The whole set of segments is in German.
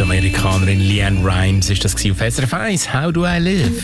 Südamerikanerin Leanne Rimes ist das auf SRF 1. How do I live?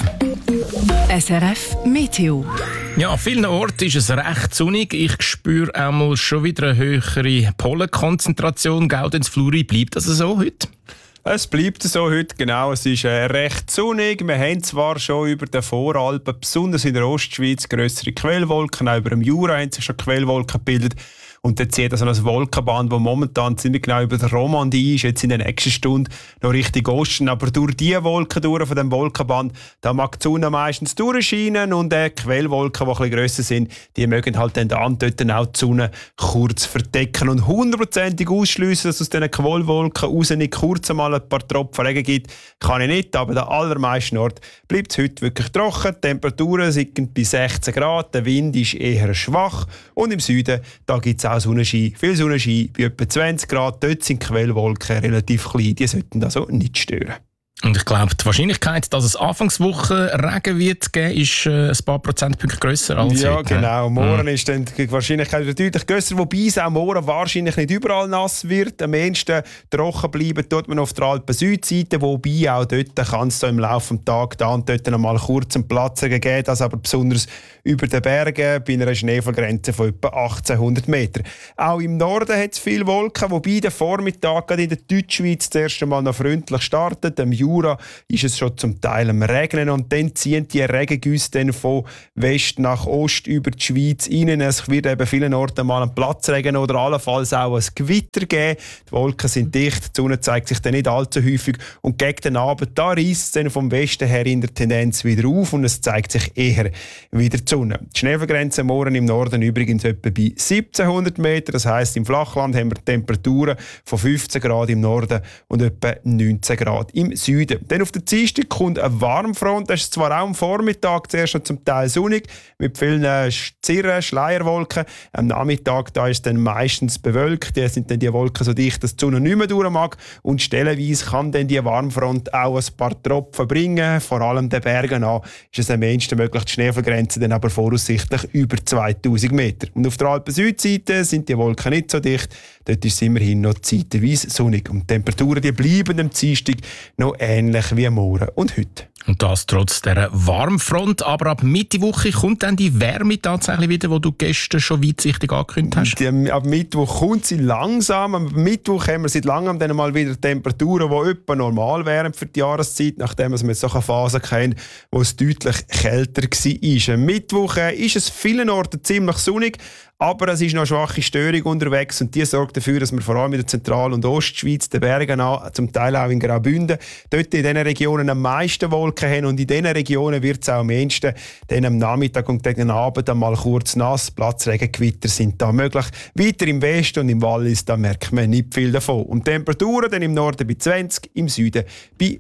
SRF Meteo. Ja, an vielen Orten ist es recht sonnig. Ich spüre auch mal schon wieder eine höhere Pollenkonzentration. Gaudenz Fluri, bleibt das so heute? Es bleibt so heute, genau. Es ist recht sonnig. Wir haben zwar schon über den Voralpen, besonders in der Ostschweiz, grössere Quellwolken. Auch über dem Jura haben sich schon Quellwolken gebildet. Und dann zieht also ein Wolkenband, das momentan ziemlich genau über der Romandie ist, jetzt in der nächsten Stunde noch Richtung Osten. Aber durch diese Wolken, durch von dem Wolkenband, da mag die Sonne meistens durchscheinen und Quellwolken, die ein bisschen grösser sind, die mögen halt dann dort auch die Sonne kurz verdecken. Und 100%ig ausschliessen, dass aus diesen Quellwolken raus nicht kurz einmal ein paar Tropfen Regen gibt, kann ich nicht. Aber an den allermeisten Orten bleibt es heute wirklich trocken. Die Temperaturen sinken bei 16 Grad, der Wind ist eher schwach und im Süden, da gibt es auch Sonnenschein, viel Sonnenschein, bei etwa 20 Grad. Dort sind die Quellwolken relativ klein, die sollten also nicht stören. Und ich glaube, die Wahrscheinlichkeit, dass es Anfangswoche Regen wird geben, ist ein paar Prozentpunkte grösser als ja, heute. Genau. Morgen ist dann die Wahrscheinlichkeit deutlich grösser, wobei es auch morgen wahrscheinlich nicht überall nass wird. Am ehesten trocken bleiben tut man auf der Alpen-Südseite, wobei auch dort kann es so im Laufe des Tages da und dort noch mal kurz einen Platz geben, das aber besonders über den Bergen bei einer Schneefallgrenze von etwa 1800 Metern. Auch im Norden hat es viele Wolken, wobei der Vormittag gerade in der Deutschschweiz das erste Mal noch freundlich startet. Am Jura ist es schon zum Teil am Regnen und dann ziehen die Regengüsse dann von West nach Ost über die Schweiz rein. Es wird eben vielen Orten mal einen Platzregen oder allenfalls auch ein Gewitter geben. Die Wolken sind dicht, die Sonne zeigt sich dann nicht allzu häufig und gegen den Abend da reisst es dann vom Westen her in der Tendenz wieder auf und es zeigt sich eher wieder die Sonne. Die Schneefallgrenze morgen im Norden übrigens etwa bei 1700 Meter. Das heisst, im Flachland haben wir Temperaturen von 15 Grad im Norden und etwa 19 Grad im Süden. Dann auf der Dienstag kommt eine Warmfront. Das ist zwar auch am Vormittag zuerst noch zum Teil sonnig, mit vielen Zirren, Schleierwolken. Am Nachmittag da ist es dann meistens bewölkt. Da sind dann die Wolken so dicht, dass die Sonne nicht mehr durch mag. Und stellenweise kann dann die Warmfront auch ein paar Tropfen bringen. Vor allem den Bergen an ist es am ehesten möglich, die Schneefallgrenze dann aber voraussichtlich über 2000 Meter. Und auf der Alpen-Südseite sind die Wolken nicht so dicht. Dort ist es immerhin noch zeitweise sonnig. Und die Temperaturen die bleiben am Dienstag noch ähnlich wie morgen und heute. Und das trotz dieser Warmfront. Aber ab Mittwoch kommt dann die Wärme tatsächlich wieder, die du gestern schon weitsichtig angekündigt hast? Ab Mittwoch kommt sie langsam. Am Mittwoch haben wir seit langem dann mal wieder Temperaturen, die etwa normal wären für die Jahreszeit, nachdem wir jetzt so eine Phase kennen, wo es deutlich kälter war. Am Mittwoch ist es vielen Orten ziemlich sonnig, aber es ist noch eine schwache Störung unterwegs und die sorgt dafür, dass wir vor allem in der Zentral- und Ostschweiz, den Bergen an, zum Teil auch in Graubünden, dort in diesen Regionen am meisten Wolken haben und in diesen Regionen wird es auch am ehesten dann am Nachmittag und gegen Abend einmal kurz nass, Platzregengewitter sind da möglich. Weiter im Westen und im Wallis, da merkt man nicht viel davon. Und die Temperaturen dann im Norden bei 20, im Süden bei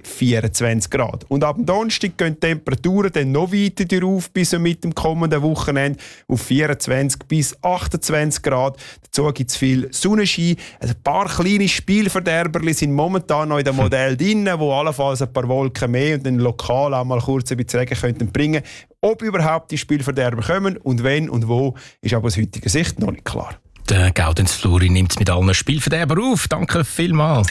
24 Grad. Und ab dem Donnerstag gehen die Temperaturen dann noch weiter auf bis mit dem kommenden Wochenende auf 24 bis 28 Grad. Dazu gibt es viel Sonnenschein. Also ein paar kleine Spielverderberli sind momentan noch in dem Modell drin, wo allenfalls ein paar Wolken mehr und dann lokal auch mal kurz ein bisschen Regen könnten bringen. Ob überhaupt die Spielverderber kommen und wenn und wo, ist aber aus heutiger Sicht noch nicht klar. Der Gaudenz Fluri nimmt es mit allen Spielverderbern auf. Danke vielmals.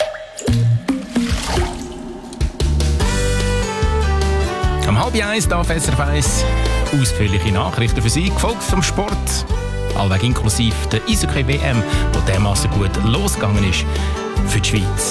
Um 12:30 darf SRF 1 ausführliche Nachrichten für Sie, gefolgt vom Sport. Allweg inklusive der Eishockey-WM, die dermassen gut losgegangen ist für die Schweiz.